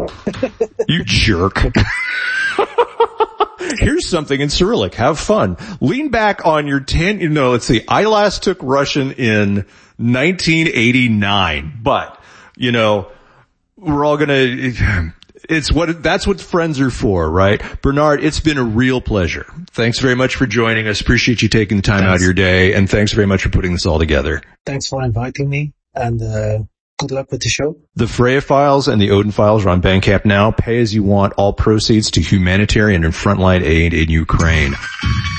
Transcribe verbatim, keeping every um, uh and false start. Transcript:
You jerk. Here's something in Cyrillic. Have fun. Lean back on your ten, you know, let's see. I last took Russian in nineteen eighty-nine, but, you know, we're all gonna, it's what, that's what friends are for, right? Bernard, it's been a real pleasure. Thanks very much for joining us. Appreciate you taking the time thanks. out of your day, and thanks very much for putting this all together. Thanks for inviting me, and, uh, good luck with the show. The Freya Files and the Odin Files are on Bandcamp now. Pay as you want. All proceeds to humanitarian and frontline aid in Ukraine.